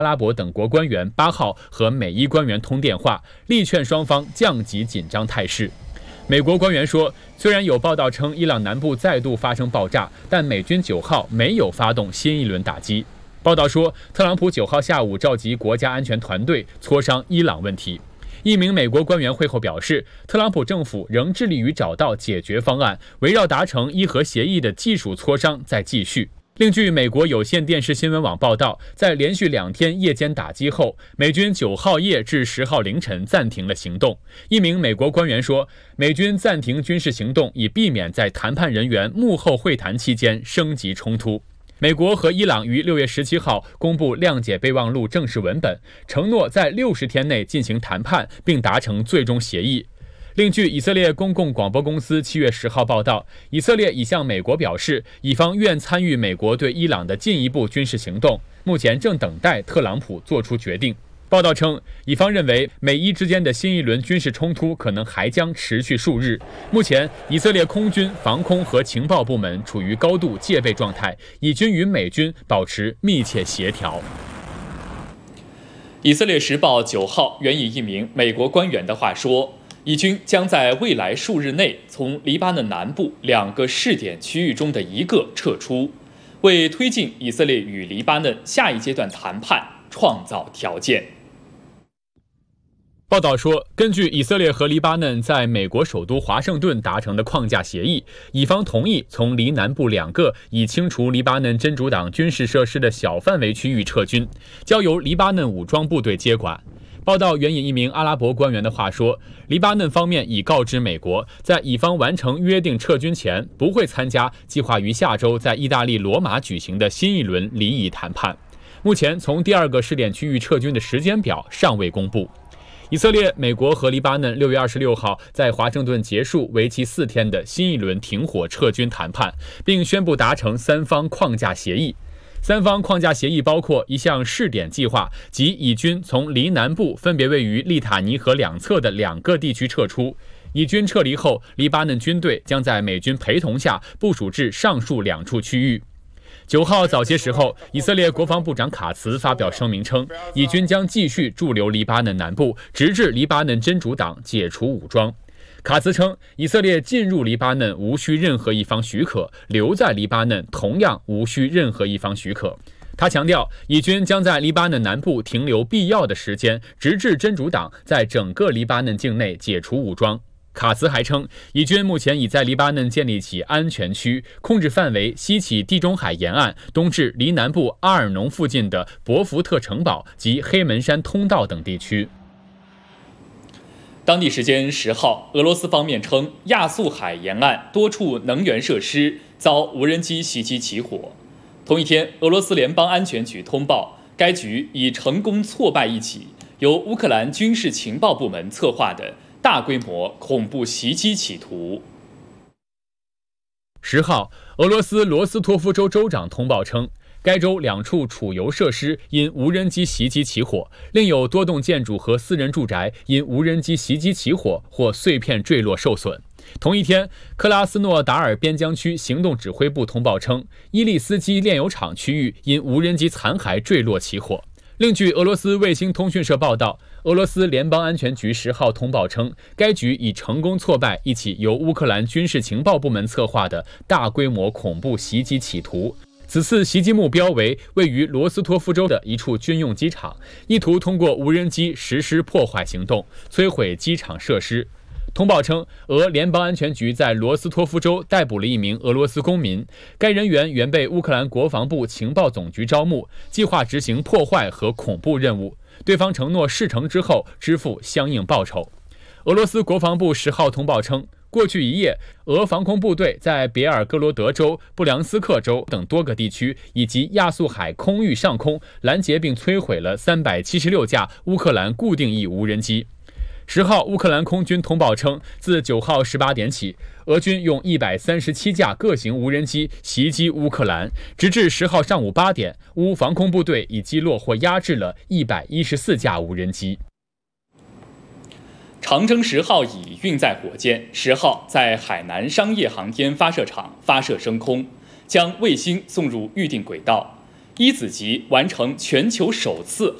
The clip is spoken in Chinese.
阿拉伯等国官员8号和美伊官员通电话，力劝双方降级紧张态势。美国官员说，虽然有报道称伊朗南部再度发生爆炸，但美军9号没有发动新一轮打击。报道说，特朗普9号下午召集国家安全团队磋商伊朗问题。一名美国官员会后表示，特朗普政府仍致力于找到解决方案，围绕达成伊核协议的技术磋商在继续。另据美国有线电视新闻网报道，在连续2天夜间打击后，美军9号夜至10号凌晨暂停了行动。一名美国官员说，美军暂停军事行动以避免在谈判人员幕后会谈期间升级冲突。美国和伊朗于6月17号公布谅解备忘录正式文本，承诺在60天内进行谈判并达成最终协议。另据以色列公共广播公司7月10号报道，以色列已向美国表示，以方愿参与美国对伊朗的进一步军事行动，目前正等待特朗普做出决定。报道称，以方认为美伊之间的新一轮军事冲突可能还将持续数日。目前，以色列空军、防空和情报部门处于高度戒备状态，以军与美军保持密切协调。 以色列时报9号援引一名美国官员的话说，以军将在未来数日内从黎巴嫩南部2个试点区域中的一个撤出，为推进以色列与黎巴嫩下一阶段谈判创造条件。 报道说，根据以色列和黎巴嫩在美国首都华盛顿达成的框架协议，以方同意从黎南部2个已清除黎巴嫩真主党军事设施的小范围区域撤军，交由黎巴嫩武装部队接管。报道援引一名阿拉伯官员的话说，黎巴嫩方面已告知美国，在以方完成约定撤军前，不会参加计划于下周在意大利罗马举行的新一轮黎以谈判。目前，从第2个试点区域撤军的时间表尚未公布。以色列、美国和黎巴嫩6月26号在华盛顿结束为期4天的新一轮停火撤军谈判，并宣布达成3方框架协议。3方框架协议包括一项试点计划，即以军从黎南部分别位于利塔尼河2侧的2个地区撤出。以军撤离后，黎巴嫩军队将在美军陪同下部署至上述2处区域。9号早些时候，以色列国防部长卡茨发表声明称，以军将继续驻留黎巴嫩南部，直至黎巴嫩真主党解除武装。卡茨称，以色列进入黎巴嫩无需任何一方许可，留在黎巴嫩同样无需任何一方许可。他强调，以军将在黎巴嫩南部停留必要的时间，直至真主党在整个黎巴嫩境内解除武装。卡茨还称，以军目前已在黎巴嫩建立起安全区，控制范围西起地中海沿岸，东至黎南部阿尔农附近的博福特城堡及黑门山通道等地区。 当地时间10号，俄罗斯方面称，亚速海沿岸多处能源设施遭无人机袭击起火。同一天，俄罗斯联邦安全局通报，该局已成功挫败一起由乌克兰军事情报部门策划的大规模恐怖袭击企图。 10号，俄罗斯罗斯托夫州州长通报称，该州2处储油设施因无人机袭击起火，另有多栋建筑和私人住宅因无人机袭击起火或碎片坠落受损。同一天，克拉斯诺达尔边疆区行动指挥部通报称，伊利斯基炼油厂区域因无人机残骸坠落起火。另据俄罗斯卫星通讯社报道，俄罗斯联邦安全局10号通报称，该局已成功挫败一起由乌克兰军事情报部门策划的大规模恐怖袭击企图。此次袭击目标为位于罗斯托夫州的一处军用机场，意图通过无人机实施破坏行动，摧毁机场设施。通报称，俄联邦安全局在罗斯托夫州逮捕了一名俄罗斯公民，该人员原被乌克兰国防部情报总局招募，计划执行破坏和恐怖任务。对方承诺事成之后支付相应报酬。俄罗斯国防部10号通报称，过去1夜，俄防空部队在别尔哥罗德州、布良斯克州等多个地区以及亚速海空域上空拦截并摧毁了376架乌克兰固定翼无人机。10号，乌克兰空军通报称，自9号18点起，俄军用137架各型无人机袭击乌克兰，直至10号上午8点，乌防空部队已击落或压制了114架无人机。 长征10号乙运载火箭10号在海南商业航天发射场发射升空，将卫星送入预定轨道。 一子级完成全球首次